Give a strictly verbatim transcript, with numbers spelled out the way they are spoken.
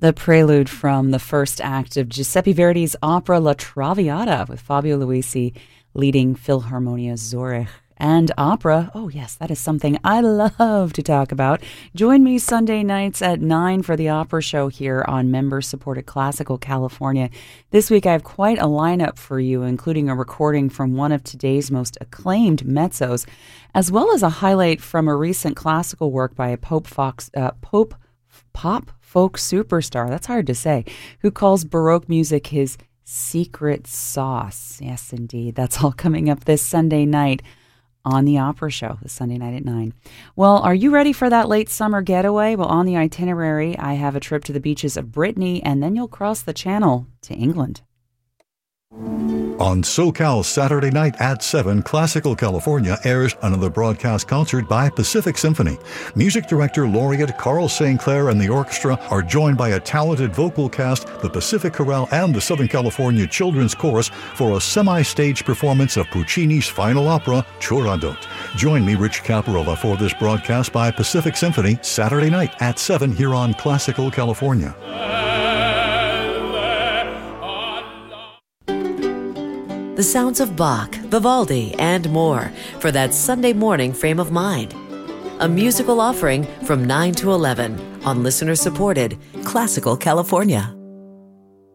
The prelude from the first act of Giuseppe Verdi's opera La Traviata with Fabio Luisi leading Philharmonia Zurich. And opera, oh yes, that is something I love to talk about. Join me Sunday nights at nine for the opera show here on member-supported Classical California. This week I have quite a lineup for you, including a recording from one of today's most acclaimed mezzos, as well as a highlight from a recent classical work by a Pope Fox, uh, Pope pop folk superstar, that's hard to say, who calls Baroque music his secret sauce. Yes, indeed. That's all coming up this Sunday night on the Opera Show, this Sunday night at nine. Well, are you ready for that late summer getaway? Well, on the itinerary, I have a trip to the beaches of Brittany, and then you'll cross the channel to England. On SoCal Saturday night at seven, Classical California airs another broadcast concert by Pacific Symphony. Music director laureate Carl Saint Clair and the orchestra are joined by a talented vocal cast, the Pacific Chorale and the Southern California Children's Chorus for a semi-stage performance of Puccini's final opera, Turandot. Join me, Rich Caparola, for this broadcast by Pacific Symphony Saturday night at seven here on Classical California. The sounds of Bach, Vivaldi, and more for that Sunday morning frame of mind. A musical offering from nine to eleven on listener-supported Classical California.